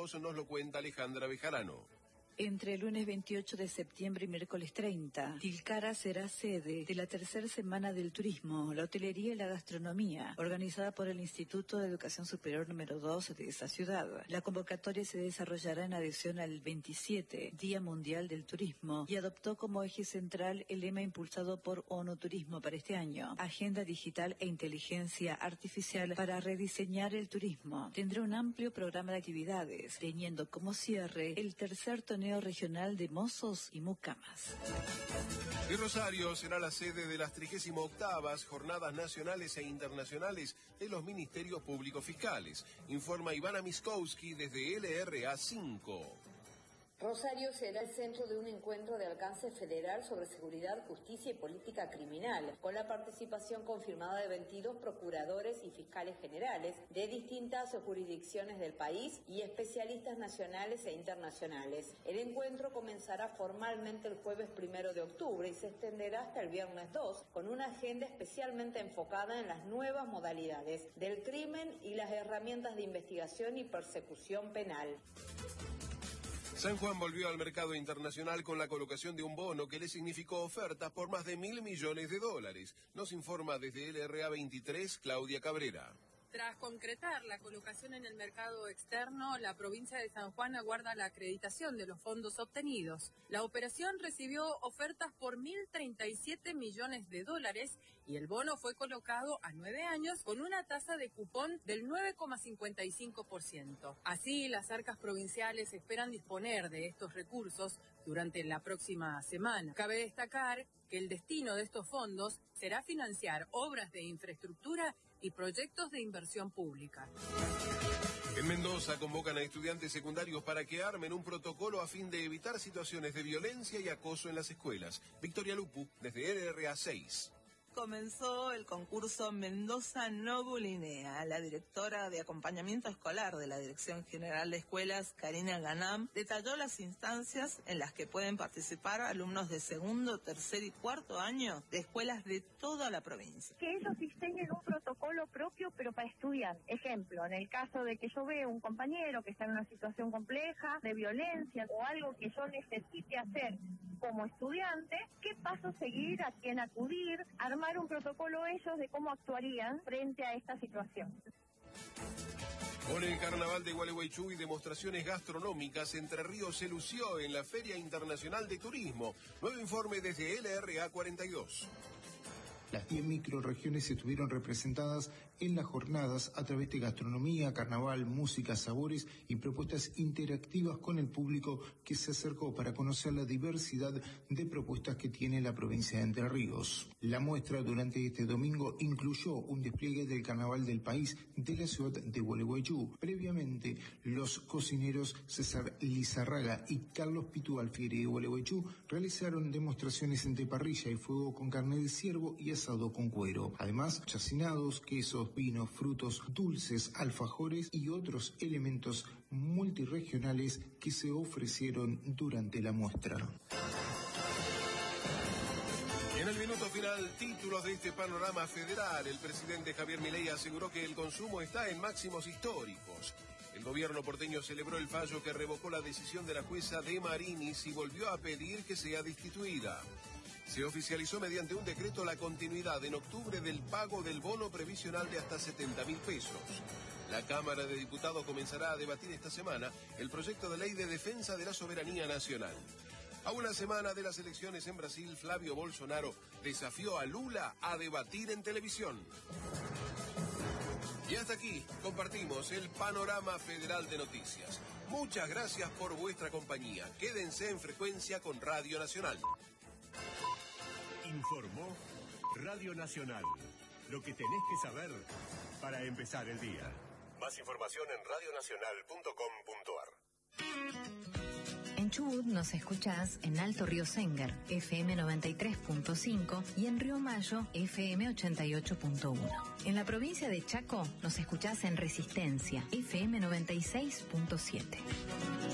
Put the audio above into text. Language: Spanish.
2022, nos lo cuenta Alejandra Bejarano. Entre el lunes 28 de septiembre y miércoles 30, Tilcara será sede de la tercera semana del turismo, la hotelería y la gastronomía, organizada por el Instituto de Educación Superior número 2 de esa ciudad. La convocatoria se desarrollará en adhesión al 27 Día Mundial del Turismo y adoptó como eje central el lema impulsado por ONU Turismo para este año: Agenda Digital e Inteligencia Artificial para rediseñar el turismo. Tendrá un amplio programa de actividades, teniendo como cierre el tercer torneo regional de mozos y mucamas. Y Rosario será la sede de las 38ª Jornadas Nacionales e Internacionales de los Ministerios Públicos Fiscales, informa Ivana Miskowski desde LRA 5. Rosario será el centro de un encuentro de alcance federal sobre seguridad, justicia y política criminal, con la participación confirmada de 22 procuradores y fiscales generales de distintas jurisdicciones del país y especialistas nacionales e internacionales. El encuentro comenzará formalmente el jueves 1 de octubre y se extenderá hasta el viernes 2, con una agenda especialmente enfocada en las nuevas modalidades del crimen y las herramientas de investigación y persecución penal. San Juan volvió al mercado internacional con la colocación de un bono que le significó ofertas por más de $1.000 millones. Nos informa desde LRA 23 Claudia Cabrera. Tras concretar la colocación en el mercado externo, la provincia de San Juan aguarda la acreditación de los fondos obtenidos. La operación recibió ofertas por $1.037 millones y el bono fue colocado a 9 años con una tasa de cupón del 9,55%. Así, las arcas provinciales esperan disponer de estos recursos durante la próxima semana. Cabe destacar que el destino de estos fondos será financiar obras de infraestructura y proyectos de inversión pública. En Mendoza convocan a estudiantes secundarios para que armen un protocolo a fin de evitar situaciones de violencia y acoso en las escuelas. Victoria Lupu, desde LRA 6. Comenzó el concurso Mendoza No Bulinea. La directora de acompañamiento escolar de la Dirección General de Escuelas, Karina Ganam, detalló las instancias en las que pueden participar alumnos de segundo, tercer y cuarto año de escuelas de toda la provincia. Que ellos diseñen un protocolo propio, pero para estudiar. Ejemplo, en el caso de que yo vea un compañero que está en una situación compleja, de violencia o algo que yo necesite hacer como estudiante, ¿qué paso seguir? ¿A quién acudir? Armar un protocolo ellos de cómo actuarían frente a esta situación. Con el Carnaval de Gualeguaychú y demostraciones gastronómicas, Entre Ríos se lució en la Feria Internacional de Turismo. Nuevo informe desde LRA 42. Las 10 microrregiones estuvieron representadas en las jornadas a través de gastronomía, carnaval, música, sabores y propuestas interactivas con el público que se acercó para conocer la diversidad de propuestas que tiene la provincia de Entre Ríos. La muestra durante este domingo incluyó un despliegue del carnaval del país de la ciudad de Gualeguaychú. Previamente, los cocineros César Lizarraga y Carlos Pitu Alfieri de Gualeguaychú realizaron demostraciones entre parrilla y fuego con carne de ciervo y asado con cuero. Además, chacinados, quesos, vinos, frutos, dulces, alfajores y otros elementos multirregionales que se ofrecieron durante la muestra. En el minuto final, títulos de este panorama federal. El presidente Javier Milei aseguró que el consumo está en máximos históricos. El gobierno porteño celebró el fallo que revocó la decisión de la jueza De Marinis y volvió a pedir que sea destituida. Se oficializó mediante un decreto la continuidad en octubre del pago del bono previsional de hasta 70.000 pesos. La Cámara de Diputados comenzará a debatir esta semana el proyecto de ley de defensa de la soberanía nacional. A una semana de las elecciones en Brasil, Flavio Bolsonaro desafió a Lula a debatir en televisión. Y hasta aquí compartimos el panorama federal de noticias. Muchas gracias por vuestra compañía. Quédense en frecuencia con Radio Nacional. Informó Radio Nacional. Lo que tenés que saber para empezar el día. Más información en radionacional.com.ar. En Chubut nos escuchás en Alto Río Sénger, FM 93.5 y en Río Mayo, FM 88.1. En la provincia de Chaco nos escuchás en Resistencia, FM 96.7.